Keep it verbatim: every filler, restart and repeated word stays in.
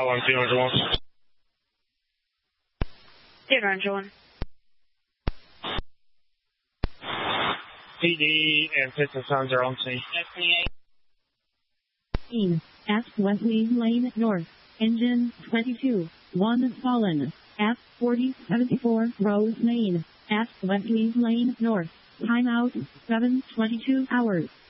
Tower, zero hundred one. zero hundred one. P D and pistol sounds are on scene. At Wesley Lane North, engine twenty-two, one fallen. At forty seventy-four Rose Lane, at Wesley Lane North, timeout seven twenty-two hours.